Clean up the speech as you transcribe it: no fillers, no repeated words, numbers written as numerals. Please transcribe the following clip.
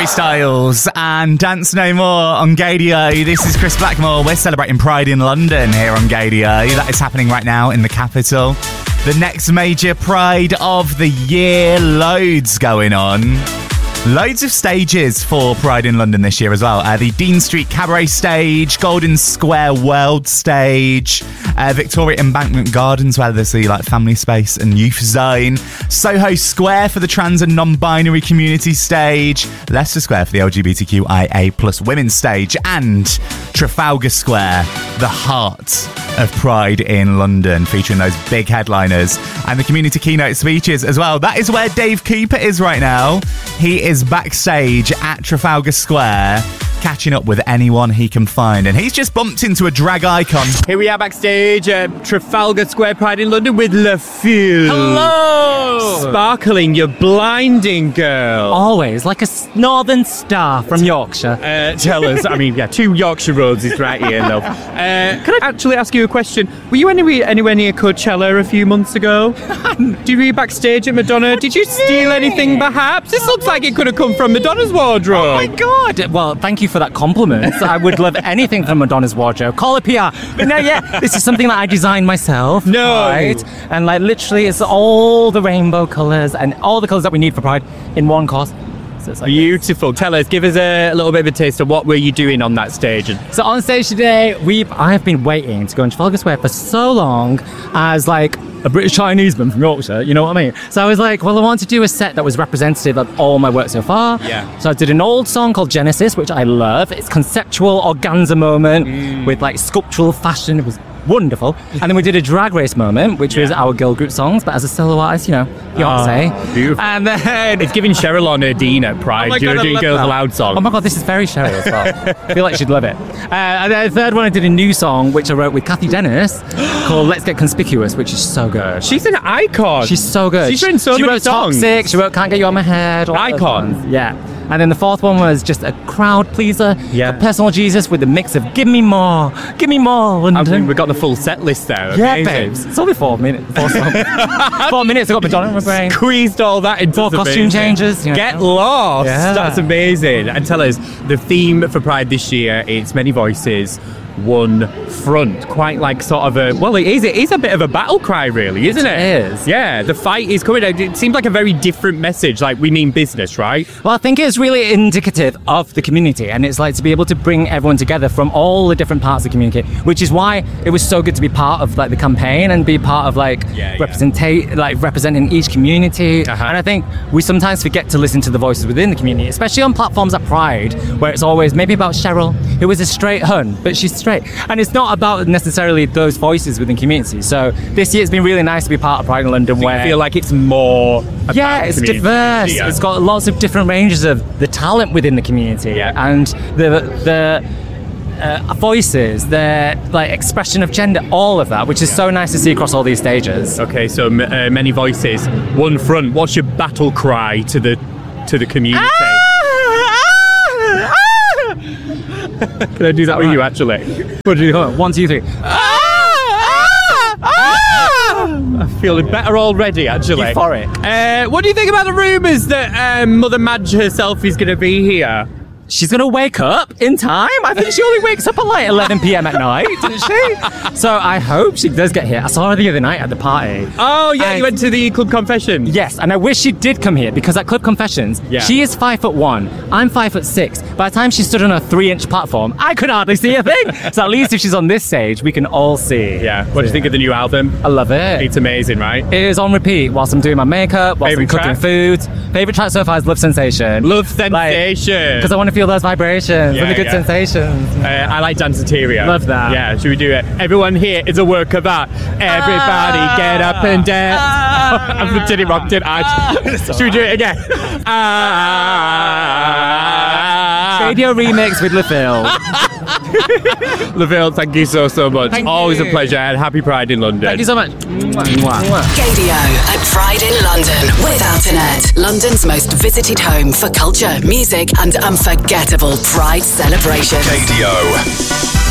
Harry Styles and Dance No More on Gaydio. This is Chris Blackmore. We're celebrating Pride in London here on Gaydio. That is happening right now in the capital. The next major Pride of the year. Loads going on. Loads of stages for Pride in London this year as well. The Dean Street Cabaret stage, Golden Square World stage, Victoria Embankment Gardens where there's the family space and youth zone, Soho Square for the trans and non-binary community stage, Leicester Square for the LGBTQIA plus women's stage, and Trafalgar Square, the heart of Pride in London, featuring those big headliners and the community keynote speeches as well. That is where Dave Cooper is right now. He is backstage at Trafalgar Square, catching up with anyone he can find, and he's just bumped into a drag icon. Here we are backstage at Trafalgar Square Pride in London with Le Feu. Hello! Sparkling, you're blinding, girl. Always, like a northern star from Yorkshire. Tell us, two Yorkshire roads is right here, love. Can I actually ask you a question? Were you anywhere near Coachella a few months ago? Were you backstage at Madonna? Did you steal anything, perhaps? This looks like it could have come from Madonna's wardrobe. Oh my God! Well, thank you for that compliment. I would love anything from Madonna's wardrobe. Call it PR. But no, this is something that I designed myself. No. Right? And literally it's all the rainbow colours and all the colours that we need for Pride in one course. So it's beautiful. Tell us, give us a little bit of a taste of what were you doing on that stage? So on stage today, I have been waiting to go into Trafalgar Square for so long as a British Chineseman from Yorkshire, you know what I mean? So I was like, well, I want to do a set that was representative of all my work so far. Yeah. So I did an old song called Genesis, which I love. It's conceptual organza moment with sculptural fashion. It was wonderful. And then we did a drag race moment, which was our girl group songs, but as a solo artist, Beyonce. Beautiful. And then it's giving Cheryl on her Dean at Pride. Doing Girls Aloud song. Oh my God, this is very Cheryl as well. I feel like she'd love it. And then the third one, I did a new song, which I wrote with Kathy Dennis, called Let's Get Conspicuous, which is so good. She's an icon. She's so good. She's written so many songs. She wrote Toxic, she wrote Can't Get You On My Head. Icon. Yeah. And then the fourth one was just a crowd pleaser, a personal Jesus with a mix of give me more, London. We've got the full set list there. Yeah, babes. It's only 4 minutes. 4 minutes, I got Madonna in my brain. Squeezed all that into 4 costume changes. Get lost. Yeah. That's amazing. And tell us, the theme for Pride this year, it's many voices, one front. Quite it is a bit of a battle cry, really, isn't it? It is. Yeah, the fight is coming. It seems like a very different message, we mean business, right? Well, I think it's really indicative of the community, and it's to be able to bring everyone together from all the different parts of the community, which is why it was so good to be part of the campaign and be part of representing each community. Uh-huh. And I think we sometimes forget to listen to the voices within the community, especially on platforms like Pride, where it's always maybe about Cheryl, who is a straight hun, but she's straight. And it's not about necessarily those voices within community. So this year it's been really nice to be part of Pride in London, where I feel like it's more about it's community. diverse. Yeah. It's got lots of different ranges of the talent within the community and the voices, the expression of gender, all of that, which is so nice to see across all these stages. Okay, so many voices, one front. What's your battle cry to the community? Can I do that with you, actually? What do you do? 1, 2, 3. I'm feeling better already, actually. Euphoric. What do you think about the rumours that Mother Madge herself is going to be here? She's going to wake up in time. I think she only wakes up at 11 p.m. at night, doesn't she? So I hope she does get here. I saw her the other night at the party. Oh, yeah, you went to the Club Confessions. Yes, and I wish she did come here because at Club Confessions, she is 5'1", I'm 5'6". By the time she stood on a 3-inch platform, I could hardly see a thing. So at least if she's on this stage, we can all see. Yeah. What do you think of the new album? I love it. It's amazing, right? It is on repeat whilst I'm doing my makeup, whilst I'm cooking food. Favourite track so far is Love Sensation. Love Sensation. Because I want to feel those vibrations, really good sensations. I like Danceteria. Love that. Yeah, should we do it? Everyone here is a work of art. Everybody get up and dance. I'm did it wrong, did I? Should we do it again? Radio remix with LaVille. LaVille, thank you so much. Always a pleasure, and happy Pride in London. Thank you so much. Gaydio at Pride in London with Alternet, London's most visited home for culture, music and unforgettable Pride celebration. Gaydio.